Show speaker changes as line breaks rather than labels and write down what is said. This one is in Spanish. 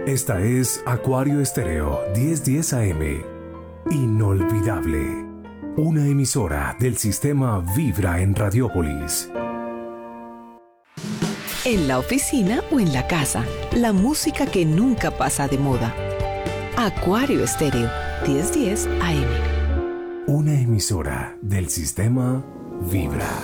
Esta es Acuario Estéreo 1010 AM. Inolvidable. Una emisora del sistema Vibra en Radiópolis.
En la oficina o en la casa, la música que nunca pasa de moda. Acuario Estéreo 1010 AM.
Una emisora del sistema Vibra.